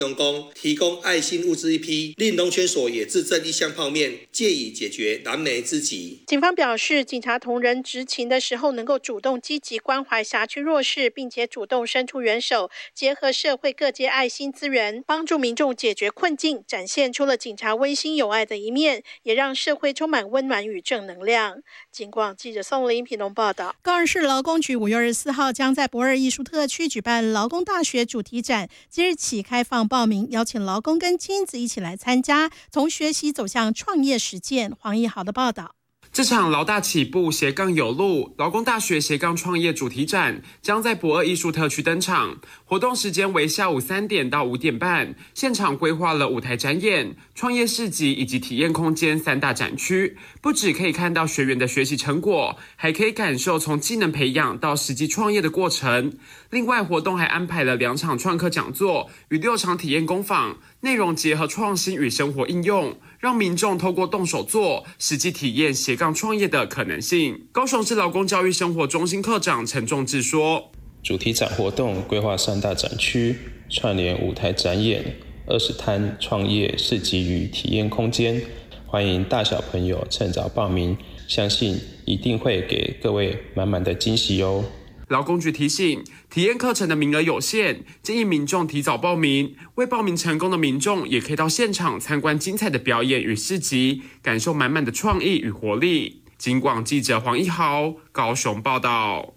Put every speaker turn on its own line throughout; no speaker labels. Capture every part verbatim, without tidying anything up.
农工提供爱心物资一批，令农权所也自赠一箱泡面，借以解决燃眉之急。
警方表示，警察同仁执勤的时候能够主动积极关怀辖区弱势，并且主动伸出援手，结合社会各界爱心资源，帮助民众解决困境，展现出了警察温馨有爱的一面，也让社会充满温暖与正能量。警广记者宋林屏东报道。高雄市劳工局五月二十四号将在駁二艺术特区举办劳工大学主题展，即日起开放报名，邀请劳工跟亲子一起来参加，从学习走向创业实践。黄义豪的报道。
这场劳大起步斜杠有路劳工大学斜杠创业主题展将在駁二艺术特区登场，活动时间为下午三点到五点半，现场规划了舞台展演、创业市集以及体验空间三大展区，不只可以看到学员的学习成果，还可以感受从技能培养到实际创业的过程。另外，活动还安排了两场创客讲座与六场体验工坊，内容结合创新与生活应用，让民众透过动手做，实际体验斜杠创业的可能性。高雄市劳工教育生活中心科长陈仲志说，
主题展活动规划三大展区，串联舞台展演、二十摊创业市集与体验空间，欢迎大小朋友趁早报名，相信一定会给各位满满的惊喜哦。
劳工局提醒，体验课程的名额有限，建议民众提早报名。未报名成功的民众也可以到现场参观精彩的表演与市集，感受满满的创意与活力。警广记者黄一豪高雄报道。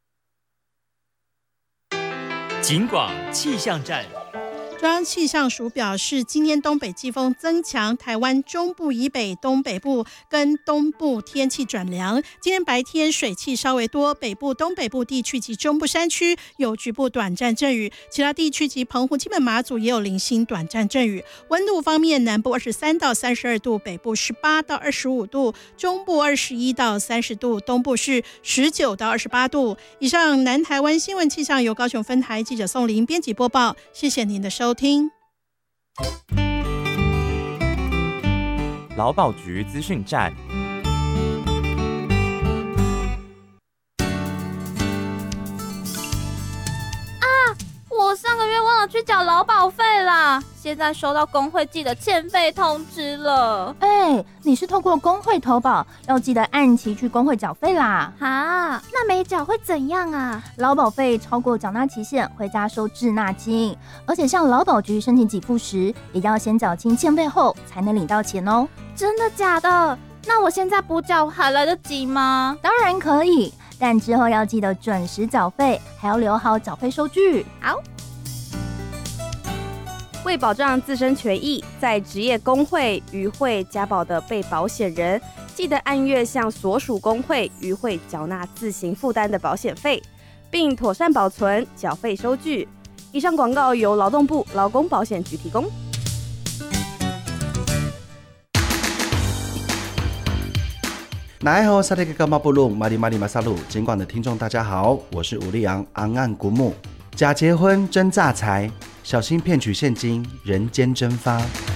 警广气象站。
中央气象署表示，今天东北季风增强，台湾中部以北、东北部跟东部天气转凉。今天白天水汽稍微多，北部、东北部地区及中部山区有局部短暂阵雨，其他地区及澎湖、基本马祖也有零星短暂阵雨。温度方面，南部二十三到三十二度，北部十八到二十五度，中部二十一到三十度，东部是十九到二十八度。以上南台湾新闻气象由高雄分台记者宋玲编辑播报，谢谢您的收听。
劳保局资讯站。
啊！我上个月忘了去缴劳保费啦，现在收到工会寄的欠费通知了。
哎、欸，你是透过工会投保，要记得按期去工会缴费啦。
啊，那没缴会怎样啊？
劳保费超过缴纳期限会加收滞纳金，而且向劳保局申请给付时，也要先缴清欠费后才能领到钱哦。
真的假的？那我现在补缴还来得及吗？
当然可以，但之后要记得准时缴费，还要留好缴费收据。
好。
为保障自身权益，在职业工会、渔会加保的被保险人，记得按月向所属工会、渔会缴纳自行负担的保险费，并妥善保存缴费收据。以上广告由劳动部劳工保险局提供。
来后萨利格马布鲁马里马里马萨鲁，尽管的听众大家好，我是吴立阳昂岸古木。假结婚真诈财，小心骗取现金，人间蒸发。